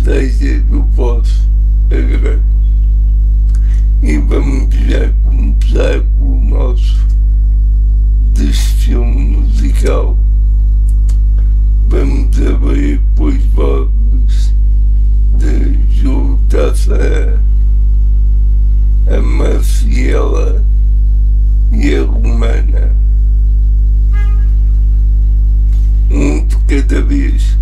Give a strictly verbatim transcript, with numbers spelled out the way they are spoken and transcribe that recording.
seja do vosso agrado. E vamos já começar com o nosso desfile musical. Vamos abrir com as vozes de Júlio Taça, a Marciela e a Romana. Um de cada vez.